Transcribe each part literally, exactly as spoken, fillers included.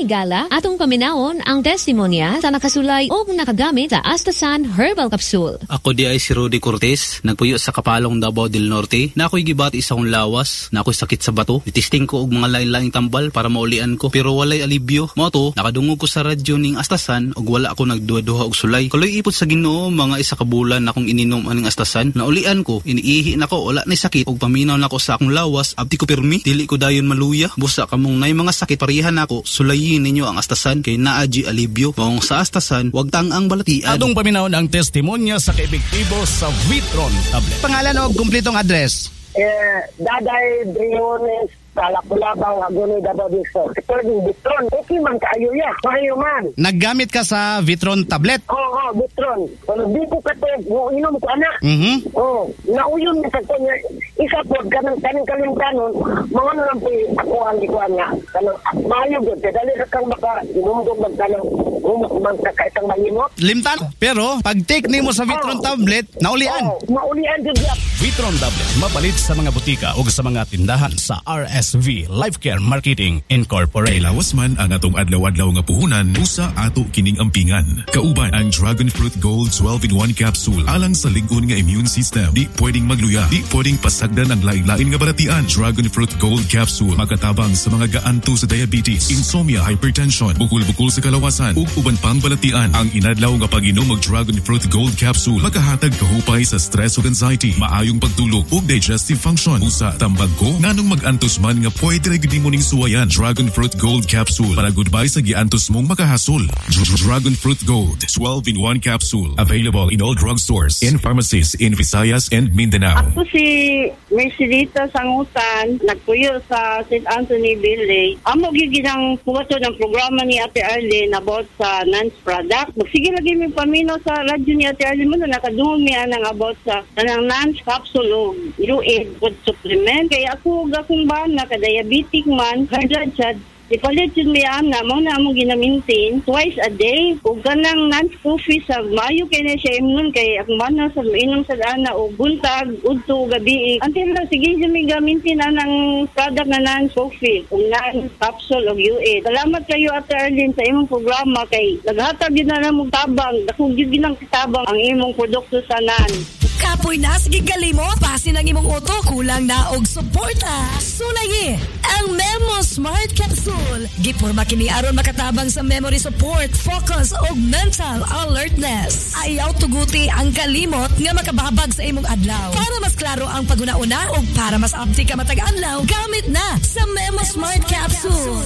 Hinigala, atong paminawon ang testimonya sa nakasulay o nakagamit sa Astasan Herbal Capsule. Ako di ay si Rudy Cortez, nagpuyo sa Kapalong Davao del Norte, na ako'y gibati sa akong lawas, na ako'y sakit sa bato. Itisting ko og mga lain-laing tambal para maulian ko, pero walay alibyo. Mo to, nakadungog ko sa radyo ning Astasan ug wala ako nagduha-duha og sulay. Kaloy ipot sa Ginoo mga isa ka bulan na akong ininom aning Astasan. Naulian ko, iniihi na ko, wala na sakit ug paminaw na ko sa akong lawas, abti ko pirmi, dili ko dayon maluya. Busa kamong nay mga sakit parihan nako, sulayin ninyo ang Astasan kay naa gi alibyo. Mao sa Astasan, wag tang-ang balatian. Atong paminawon ang testimonya sa kaepektibo sa Vitron tablet. Pangalan o kumpletong address? Eh, Daday Briones Kalakulabaw, Hagonoy, Davao del Sur. Ito yung Vitron. Okay man kayo ya. Mayo man. Naggamit ka sa Vitron tablet? Oo, oh, oh, Vitron. Kung di ko katog, mo inom ko anak. Mhm. Oo. Oh, nauyon na sa kanya. Isa po, ganang kaning kalimtanon, mga nalang po ako ang likuan nga. Kanang, mayo good. Dali sa kang baka, inumdog magtanong, umukman sa kaitang malimot. Limtan. Pero, pag take nimo sa Vitron oh. tablet, naulian. Oo, oh, maulian din ya. Vitron tablet, mapalit sa mga butika o sa mga tindahan sa R S V Life Care Marketing Incorporated. Lawas man ang atong adlaw-adlaw nga puhunan usa ato kining ampingan. Kauban ang Dragon Fruit Gold twelve in one capsule alang sa lig-on nga immune system. Di pwedeng magluya, di pwedeng pasagdan ang lain-lain nga baratian. Dragon Fruit Gold capsule makatabang sa mga gaanto sa diabetes, insomnia, hypertension, bukol-bukol sa kalawasan ug uban pang balatian. Ang inadlaw nga pag-inom og Dragon Fruit Gold capsule makahatag kahupay sa stress ug anxiety, maayong pagtulog ug digestive function. Usa tambag ko nganong mag-antos man nga pwede rin gini mo ning suwayan. Dragon Fruit Gold capsule para goodbye sa giantos mong makahasol. Dragon Fruit Gold twelve in one capsule available in all drugstores and pharmacies in Visayas and Mindanao. Ako si Mercedita Sangutan, nagpuyo sa Saint Anthony Village. Amo giginang puwato ng programa ni Ate Arlene about sa N A N S product. Magsige lagi mi paminaw sa radyo ni Ate Arlene mo na nakadungog niya nang about sa kanang N A N S capsule o U-Aid food supplement. Kaya ako gakong ba naka-diabetic man, high blood siya, ipalit yun may ana, mo na among ginamintain twice a day. Kung kanang N A N S coffee sa mayo kaya na siya imun kay akong mana sa inom sa ana o buntag, udto, gabi. Until na, sige siya may gamintin na ng product na N A N S coffee, kung N A N S capsule o U-Aid. Salamat kayo Ate Arlene sa imong programa kay naghatag yun na namong tabang, dakong yun ginang tabang ang imong produkto sa N A N S. Kapoy na, sige galimot, pasin ang imong auto, kulang na og suporta. Sulay ang Memo Smart Capsule. Gipurma kini aron makatabang sa memory support, focus ug mental alertness. Ayaw tuguti ang kalimot nga makababag sa imong adlaw. Para mas klaro ang paguna-una ug para mas abti ka matag adlaw, gamit na sa Memo Smart Capsule.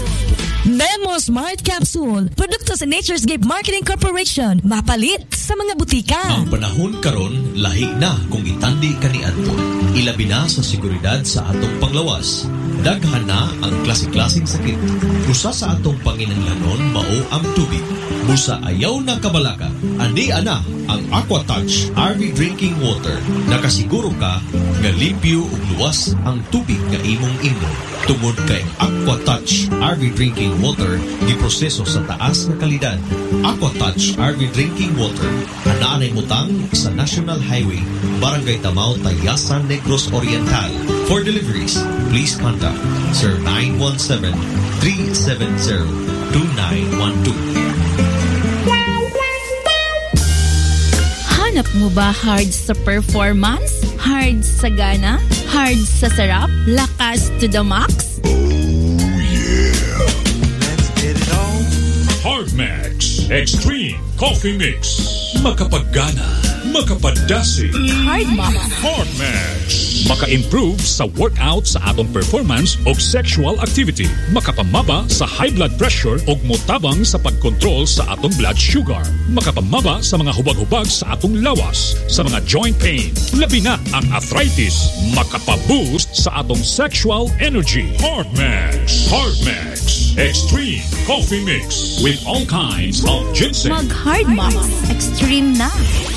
Memo Smart Capsule, produkto sa Nature's Gift Marketing Corporation, mapalit sa mga butika. Ang panahon karon lahi na kung itandi kaniadto. Ilabi na sa seguridad sa atong panglawas. Daghan na ang klase-klaseng sakit. Usa sa atong panginahanglanon mao ang tubig. Busa ayaw na kabalaka. Andi ana ang Aquatouch R V Drinking Water. Nakasiguro ka nga limpyo ug luwas ang tubig nga imong inom. Tungod kay Aquatouch R V Drinking Water giproseso sa taas nga kalidad. Aquatouch R V Drinking Water anaanay mutang sa National Highway, Barangay Tamao, Tayasan, Negros Oriental. For deliveries, please contact Sir nine one seven, three seven zero, two nine one two. Hanap mo ba hard sa performance? Hard sa gana? Hard sa sarap? Lakas to the max? Oh yeah! Let's get it on! Hard Max Extreme Coffee Mix. Makapagana, makapadasi. Hard Max. Hard Max. Maka-improve sa workout sa atong performance o sexual activity. Makapamaba sa high blood pressure o motabang sa pagkontrol sa atong blood sugar. Makapamaba sa mga hubag-hubag sa atong lawas, sa mga joint pain, labi na ang arthritis. Makapaboost sa atong sexual energy. Hard Max. Hard Max Extreme Coffee Mix with all kinds of ginseng. Mag Hard Max Extreme na.